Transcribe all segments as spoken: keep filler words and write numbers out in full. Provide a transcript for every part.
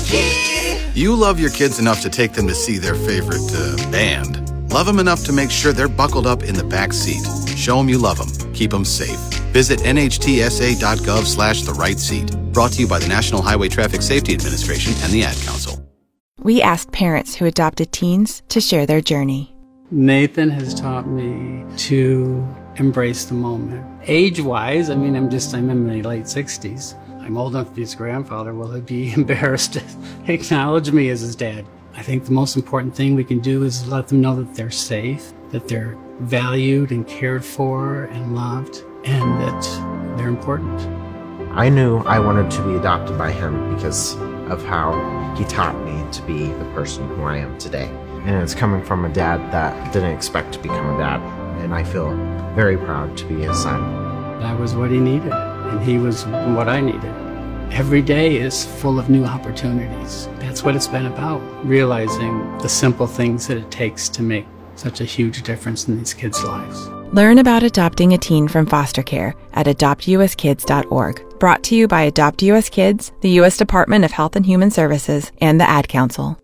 You love your kids enough to take them to see their favorite uh, band. Love them enough to make sure they're buckled up in the back seat. Show them you love them. Keep them safe. Visit nhtsa.gov slash the right seat. Brought to you by the National Highway Traffic Safety Administration and the Ad Council. We asked parents who adopted teens to share their journey. Nathan has taught me to embrace the moment. Age-wise, I mean, I'm just, I'm in my late sixties. I'm old enough to be his grandfather. Will he be embarrassed to acknowledge me as his dad? I think the most important thing we can do is let them know that they're safe, that they're valued and cared for and loved, and that they're important. I knew I wanted to be adopted by him because of how he taught me to be the person who I am today. And it's coming from a dad that didn't expect to become a dad, and I feel very proud to be his son. That was what he needed, and he was what I needed. Every day is full of new opportunities. That's what it's been about, realizing the simple things that it takes to make such a huge difference in these kids' lives. Learn about adopting a teen from foster care at adopt u s kids dot org. Brought to you by Adopt U S Kids, the U S Department of Health and Human Services, and the Ad Council.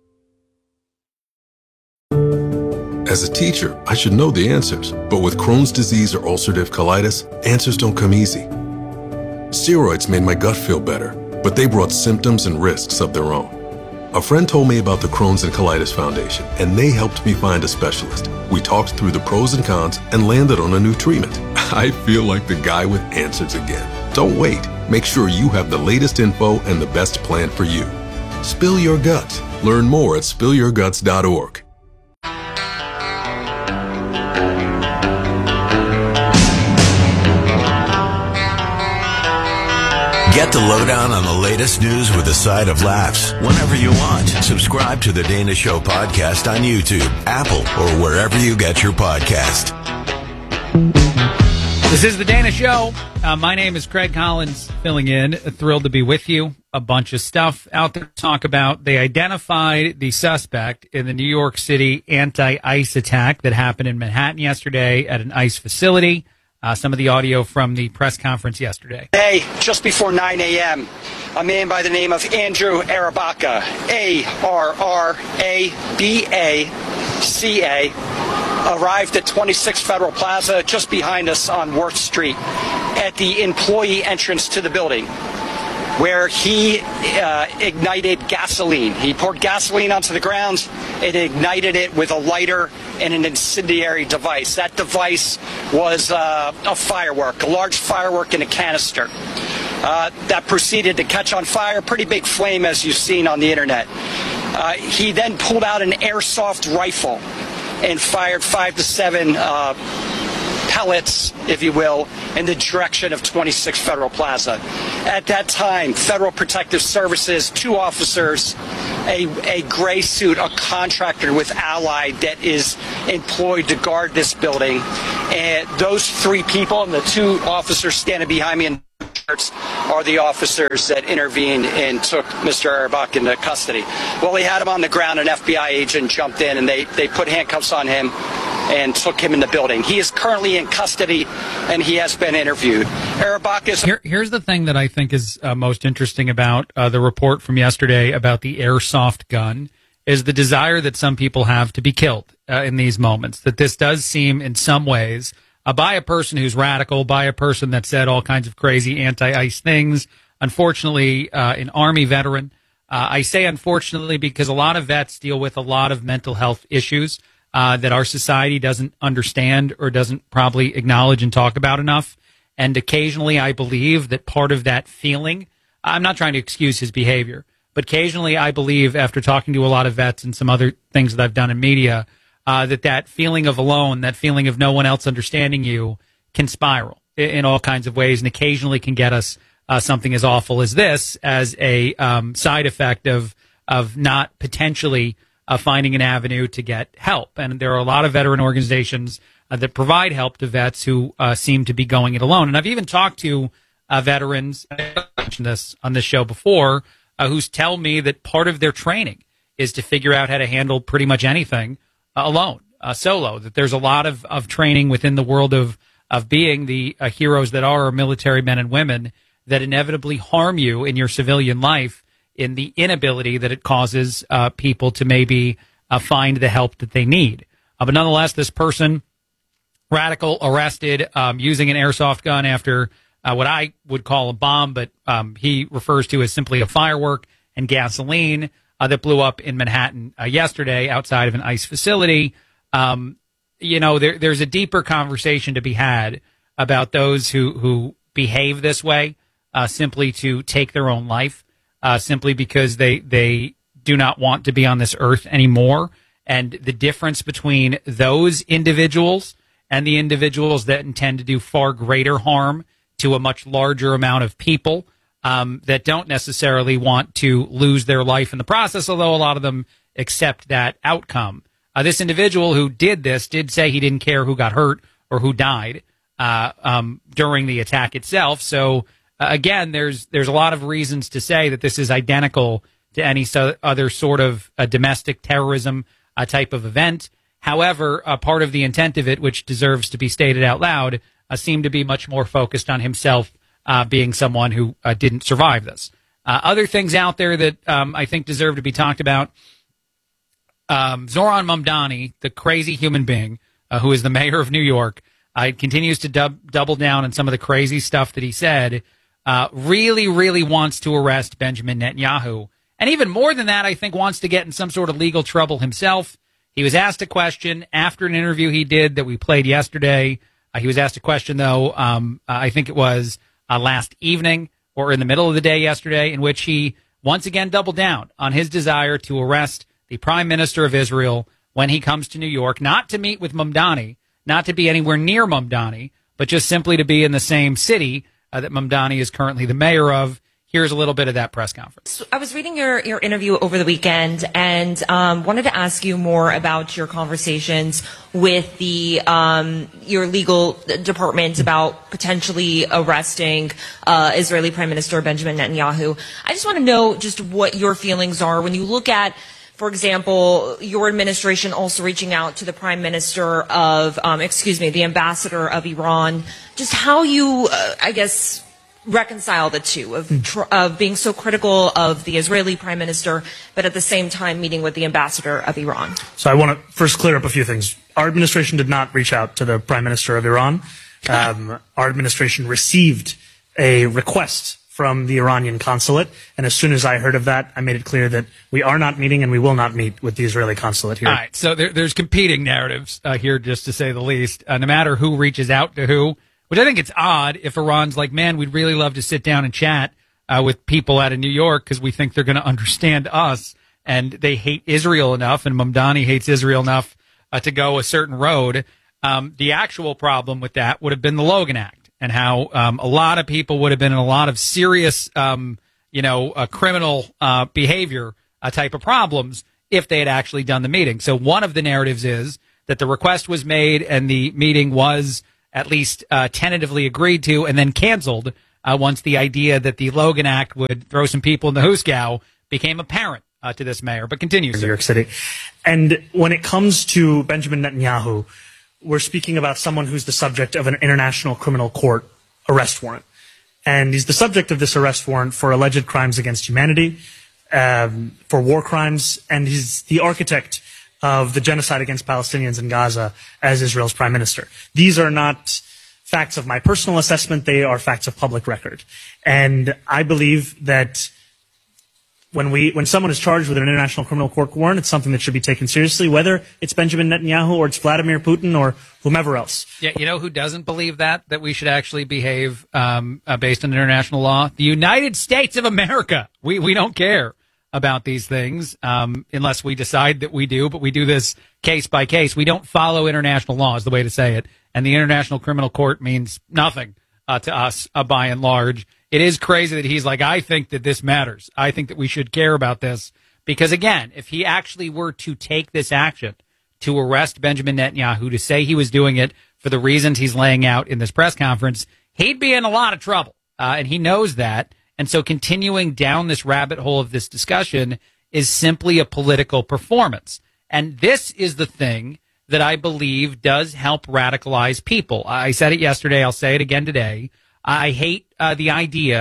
As a teacher, I should know the answers, but with Crohn's disease or ulcerative colitis, answers don't come easy. Steroids made my gut feel better, but they brought symptoms and risks of their own. A friend told me about the Crohn's and Colitis Foundation, and they helped me find a specialist. We talked through the pros and cons and landed on a new treatment. I feel like the guy with answers again. Don't wait. Make sure you have the latest info and the best plan for you. Spill your guts. Learn more at spill your guts dot org. Get the lowdown on the latest news with a side of laughs whenever you want. Subscribe to the Dana Show podcast on YouTube, Apple, or wherever you get your podcast. This is the Dana Show. Uh, my name is Craig Collins, filling in. Thrilled to be with you. A bunch of stuff out there to talk about. They identified the suspect in the New York City anti-ICE attack that happened in Manhattan yesterday at an ICE facility. Uh, some of the audio from the press conference yesterday. Hey, just before nine a.m., a man by the name of Andrew Arabaka, A R R A B A C A, arrived at twenty-six Federal Plaza, just behind us on Worth Street, at the employee entrance to the building, where he uh, ignited gasoline. He poured gasoline onto the ground and ignited it with a lighter and an incendiary device. That device was uh, a firework, a large firework in a canister. Uh, that proceeded to catch on fire, pretty big flame as you've seen on the internet. Uh, he then pulled out an airsoft rifle and fired five to seven uh, pellets, if you will, in the direction of twenty-six Federal Plaza. At that time, Federal Protective Services, two officers, a, a gray suit, a contractor with Allied that is employed to guard this building, and those three people and the two officers standing behind me in are the officers that intervened and took Mister Arabak into custody. Well, he had him on the ground. An F B I agent jumped in, and they, they put handcuffs on him and took him in the building. He is currently in custody, and he has been interviewed. Arabak is... Here, here's the thing that I think is uh, most interesting about uh, the report from yesterday about the airsoft gun is the desire that some people have to be killed uh, in these moments, that this does seem in some ways... Uh, by a person who's radical, by a person that said all kinds of crazy anti-ICE things. Unfortunately, uh, an Army veteran. Uh, I say unfortunately because a lot of vets deal with a lot of mental health issues uh, that our society doesn't understand or doesn't probably acknowledge and talk about enough. And occasionally I believe that part of that feeling, I'm not trying to excuse his behavior, but occasionally I believe after talking to a lot of vets and some other things that I've done in media, Uh, that that feeling of alone, that feeling of no one else understanding you can spiral in, in all kinds of ways and occasionally can get us uh, something as awful as this as a um, side effect of of not potentially uh, finding an avenue to get help. And there are a lot of veteran organizations uh, that provide help to vets who uh, seem to be going it alone. And I've even talked to uh, veterans, I mentioned this on this show before, uh, who tell me that part of their training is to figure out how to handle pretty much anything alone, uh, solo, that there's a lot of, of training within the world of, of being the uh, heroes that are military men and women that inevitably harm you in your civilian life in the inability that it causes uh, people to maybe uh, find the help that they need. Uh, but nonetheless, this person, radical, arrested um, using an airsoft gun after uh, what I would call a bomb, but um, he refers to as simply a firework and gasoline uh, that blew up in Manhattan uh, yesterday outside of an ICE facility. Um, you know, there, there's a deeper conversation to be had about those who, who behave this way uh, simply to take their own life, uh, simply because they, they do not want to be on this earth anymore. And the difference between those individuals and the individuals that intend to do far greater harm to a much larger amount of people um, that don't necessarily want to lose their life in the process, although a lot of them accept that outcome. Uh, this individual who did this did say he didn't care who got hurt or who died uh, um, during the attack itself. So, uh, again, there's there's a lot of reasons to say that this is identical to any so other sort of uh, domestic terrorism uh, type of event. However, a part of the intent of it, which deserves to be stated out loud, uh, seemed to be much more focused on himself uh, being someone who uh, didn't survive this. Uh, other things out there that um, I think deserve to be talked about. Um, Zoran Mamdani, the crazy human being uh, who is the mayor of New York, uh, continues to dub- double down on some of the crazy stuff that he said, uh, really, really wants to arrest Benjamin Netanyahu. And even more than that, I think wants to get in some sort of legal trouble himself. He was asked a question after an interview he did that we played yesterday. Uh, he was asked a question, though, um, uh, I think it was uh, last evening or in the middle of the day yesterday, in which he once again doubled down on his desire to arrest the Prime Minister of Israel when he comes to New York, not to meet with Mamdani, not to be anywhere near Mamdani, but just simply to be in the same city uh, that Mamdani is currently the mayor of. Here's a little bit of that press conference. So I was reading your, your interview over the weekend and um, wanted to ask you more about your conversations with the um, your legal department about potentially arresting uh, Israeli Prime Minister Benjamin Netanyahu. I just want to know just what your feelings are when you look at, for example, your administration also reaching out to the Prime Minister of, um, excuse me, the Ambassador of Iran, just how you, uh, I guess, reconcile the two of, tr- of being so critical of the Israeli Prime Minister, but at the same time meeting with the Ambassador of Iran. So I want to first clear up a few things. Our administration did not reach out to the Prime Minister of Iran. Um, our administration received a request from the Iranian consulate, and as soon as I heard of that, I made it clear that we are not meeting and we will not meet with the Israeli consulate here. All right, so there, there's competing narratives uh, here, just to say the least. Uh, no matter who reaches out to who, which I think it's odd if Iran's like, man, we'd really love to sit down and chat uh, with people out of New York because we think they're going to understand us, and they hate Israel enough, and Mamdani hates Israel enough uh, to go a certain road. Um, the actual problem with that would have been the Logan Act, and how um, a lot of people would have been in a lot of serious, um, you know, uh, criminal uh, behavior uh, type of problems if they had actually done the meeting. So one of the narratives is that the request was made and the meeting was at least uh, tentatively agreed to and then canceled uh, once the idea that the Logan Act would throw some people in the Hooskow became apparent uh, to this mayor. But continue, sir. New York City. And when it comes to Benjamin Netanyahu, we're speaking about someone who's the subject of an international criminal court arrest warrant. And he's the subject of this arrest warrant for alleged crimes against humanity, um, for war crimes, and he's the architect of the genocide against Palestinians in Gaza as Israel's prime minister. These are not facts of my personal assessment. They are facts of public record. And I believe that when we, when someone is charged with an international criminal court warrant, it's something that should be taken seriously, whether it's Benjamin Netanyahu or it's Vladimir Putin or whomever else. Yeah, you know who doesn't believe that, that we should actually behave um, uh, based on international law? The United States of America. We, we don't care about these things um, unless we decide that we do, but we do this case by case. We don't follow international law is the way to say it, and the International Criminal Court means nothing uh, to us uh, by and large. It is crazy that he's like, I think that this matters. I think that we should care about this because, again, if he actually were to take this action to arrest Benjamin Netanyahu, to say he was doing it for the reasons he's laying out in this press conference, he'd be in a lot of trouble, uh, and he knows that. And so continuing down this rabbit hole of this discussion is simply a political performance. And this is the thing that I believe does help radicalize people. I said it yesterday. I'll say it again today. I hate uh, the idea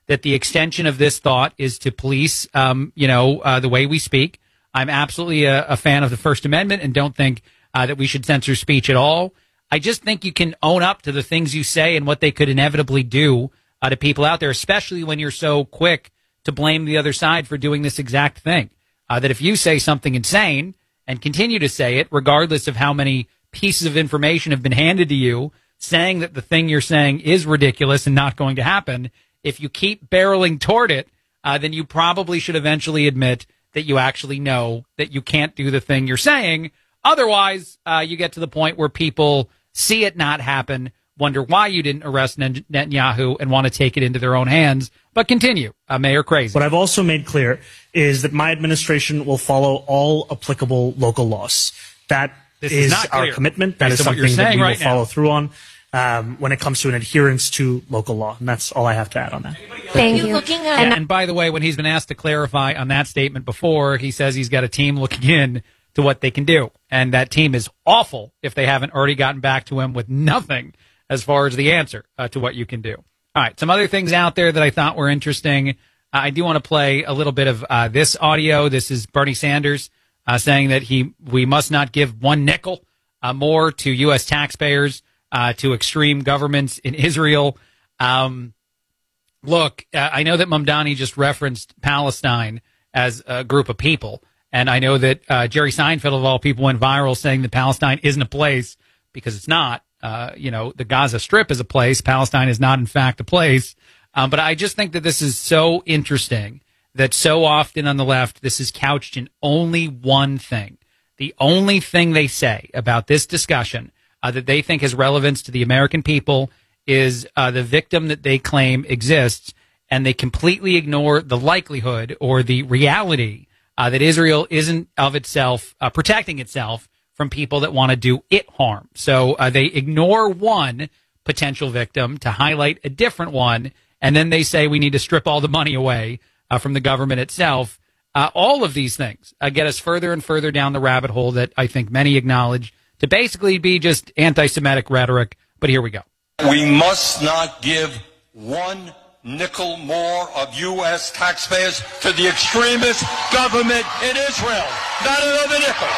that the extension of this thought is to police, um, you know, uh, the way we speak. I'm absolutely a, a fan of the First Amendment and don't think uh, that we should censor speech at all. I just think you can own up to the things you say and what they could inevitably do uh, to people out there, especially when you're so quick to blame the other side for doing this exact thing. Uh, that if you say something insane and continue to say it, regardless of how many pieces of information have been handed to you, saying that the thing you're saying is ridiculous and not going to happen, if you keep barreling toward it, uh, then you probably should eventually admit that you actually know that you can't do the thing you're saying. Otherwise, uh, you get to the point where people see it not happen, wonder why you didn't arrest Netanyahu, and want to take it into their own hands. But continue, uh, Mayor Crazy. What I've also made clear is that my administration will follow all applicable local laws. That This is, is not our clear, commitment. That is based on what you're something that saying we right will now. follow through on um, when it comes to an adherence to local law. And that's all I have to add on that. Thank you. Looking at And, and by the way, when he's been asked to clarify on that statement before, he says he's got a team looking in to what they can do. And that team is awful if they haven't already gotten back to him with nothing as far as the answer uh, to what you can do. All right, some other things out there that I thought were interesting. Uh, I do want to play a little bit of uh, this audio. This is Bernie Sanders uh, saying that he we must not give one nickel uh, more to U S taxpayers, uh, to extreme governments in Israel. Um, look, uh, I know that Mamdani just referenced Palestine as a group of people. And I know that uh, Jerry Seinfeld, of all people, went viral saying that Palestine isn't a place, because it's not. Uh, you know, the Gaza Strip is a place. Palestine is not, in fact, a place. Um, but I just think that this is so interesting that so often on the left, this is couched in only one thing. The only thing they say about this discussion uh, that they think has relevance to the American people is uh, the victim that they claim exists, and they completely ignore the likelihood or the reality Uh, that Israel isn't of itself uh, protecting itself from people that want to do it harm. So uh, they ignore one potential victim to highlight a different one, and then they say we need to strip all the money away uh, from the government itself. Uh, all of these things uh, get us further and further down the rabbit hole that I think many acknowledge to basically be just anti-Semitic rhetoric. But here we go. We must not give one nickel more of U S taxpayers to the extremist government in Israel. Not another nickel.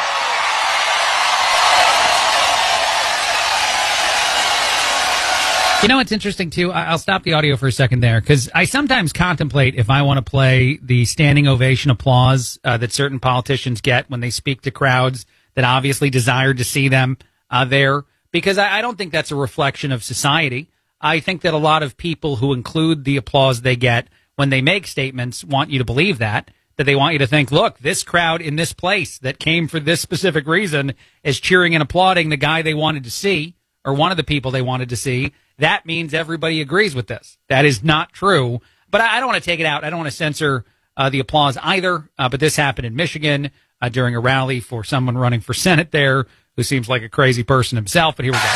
You know, it's interesting, too. I'll stop the audio for a second there, because I sometimes contemplate if I want to play the standing ovation applause uh, that certain politicians get when they speak to crowds that obviously desire to see them uh, there, because I, I don't think that's a reflection of society. I think that a lot of people who include the applause they get when they make statements want you to believe that, that they want you to think, look, this crowd in this place that came for this specific reason is cheering and applauding the guy they wanted to see, or one of the people they wanted to see. That means everybody agrees with this. That is not true. But I, I don't want to take it out. I don't want to censor uh, the applause either. Uh, but this happened in Michigan uh, during a rally for someone running for Senate there who seems like a crazy person himself. But here we go.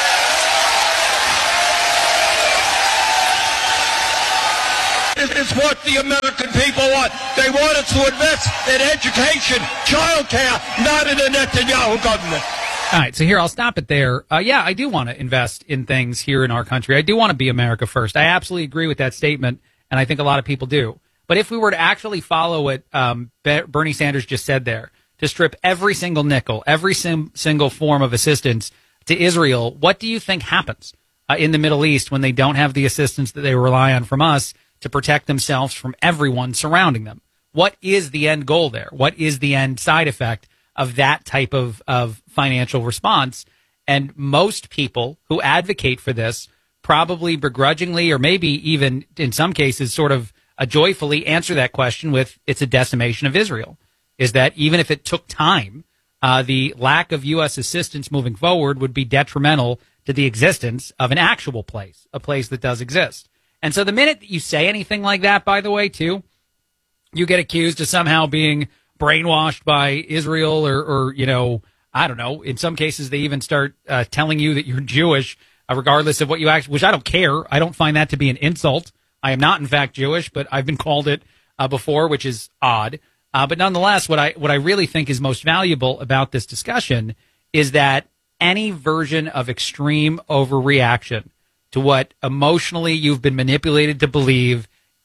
It's what the American people want. They want us to invest in education, child care, not in the Netanyahu government. All right, so here, I'll stop it there. Uh, yeah, I do want to invest in things here in our country. I do want to be America first. I absolutely agree with that statement, and I think a lot of people do. But if we were to actually follow what um, Bernie Sanders just said there, to strip every single nickel, every sim- single form of assistance to Israel, what do you think happens uh, in the Middle East when they don't have the assistance that they rely on from us to protect themselves from everyone surrounding them? What is the end goal there? What is the end side effect of that type of, of financial response? And most people who advocate for this probably begrudgingly, or maybe even in some cases sort of uh, joyfully answer that question with, it's a decimation of Israel. Is that even if it took time, uh, the lack of U S assistance moving forward would be detrimental to the existence of an actual place, a place that does exist. And so the minute that you say anything like that, by the way, too, you get accused of somehow being brainwashed by Israel, or, or you know, I don't know. In some cases, they even start uh, telling you that you're Jewish, uh, regardless of what you actually, which I don't care. I don't find that to be an insult. I am not, in fact, Jewish, but I've been called it uh, before, which is odd. Uh, but nonetheless, what I what I really think is most valuable about this discussion is that any version of extreme overreaction to what emotionally you've been manipulated to believe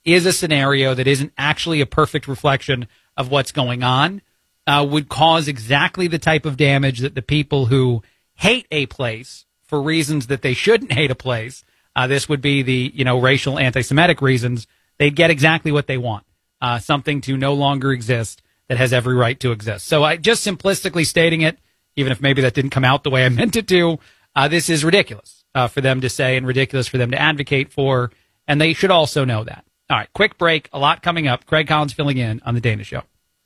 is a scenario that isn't actually a perfect reflection of what's going on, uh, would cause exactly the type of damage that the people who hate a place for reasons that they shouldn't hate a place, uh, this would be the, you know, racial anti-Semitic reasons, they'd get exactly what they want, uh, something to no longer exist that has every right to exist. So I just simplistically stating it, even if maybe that didn't come out the way I meant it to, uh, this is ridiculous uh, for them to say and ridiculous for them to advocate for, and they should also know that. All right, quick break, a lot coming up. Craig Collins filling in on The Dana Show.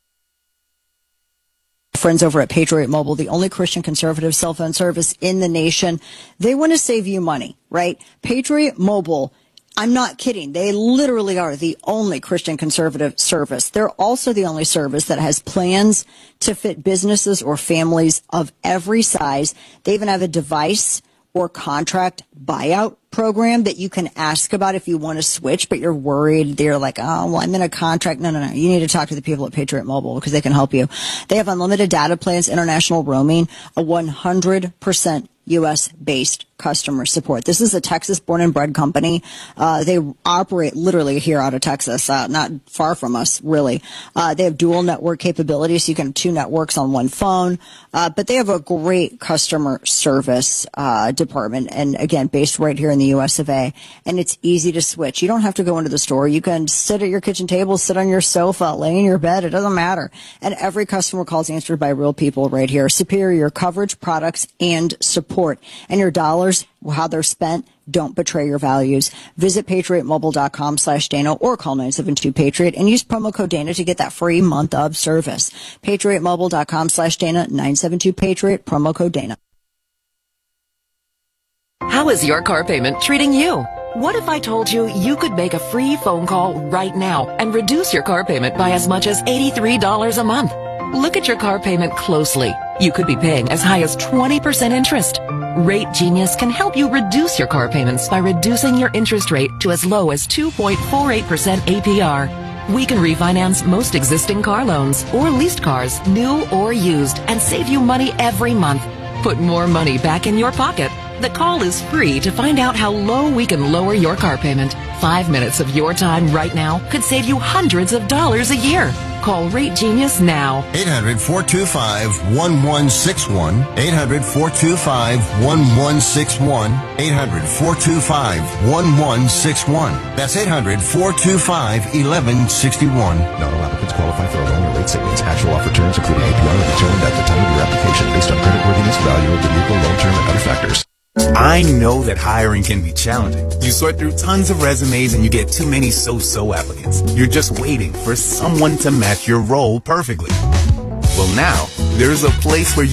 Friends over at Patriot Mobile, the only Christian conservative cell phone service in the nation. They want to save you money, right? Patriot Mobile, I'm not kidding. They literally are the only Christian conservative service. They're also the only service that has plans to fit businesses or families of every size. They even have a device or contract buyout program that you can ask about if you want to switch, but you're worried. They're like, oh, well, I'm in a contract. No, no, no. You need to talk to the people at Patriot Mobile because they can help you. They have unlimited data plans, international roaming, a one hundred percent U S-based customer support. This is a Texas-born and bred company. Uh, they operate literally here out of Texas, uh, not far from us, really. Uh, they have dual network capabilities, so you can have two networks on one phone. Uh, but they have a great customer service uh, department, and again, based right here in the U S of A. And it's easy to switch. You don't have to go into the store. You can sit at your kitchen table, sit on your sofa, lay in your bed. It doesn't matter. And every customer call is answered by real people right here. Superior coverage, products, and support. And your dollars, how they're spent, don't betray your values. Visit patriotmobile.com slash Dana or call nine seven two Patriot and use promo code Dana to get that free month of service. patriotmobile.com slash Dana, nine seven two Patriot, promo code Dana. How is your car payment treating you? What if I told you you could make a free phone call right now and reduce your car payment by as much as eighty-three dollars a month? Look at your car payment closely. You could be paying as high as twenty percent interest. Rate Genius can help you reduce your car payments by reducing your interest rate to as low as two point four eight percent A P R. We can refinance most existing car loans or leased cars, new or used, and save you money every month. Put more money back in your pocket. The call is free to find out how low we can lower your car payment. Five minutes of your time right now could save you hundreds of dollars a year. Call Rate Genius now. eight hundred, four two five, one one six one. eight hundred, four two five, one one six one. eight hundred, four two five, one one six one. That's eight hundred, four two five, one one six one. Not all applicants qualify for a loan or rate savings. Actual offer terms, including A P R, are determined at the time of your application based on creditworthiness, value of the vehicle, loan term, and other factors. I know that hiring can be challenging. You sort through tons of resumes and you get too many so-so applicants. You're just waiting for someone to match your role perfectly. Well, now, there's a place where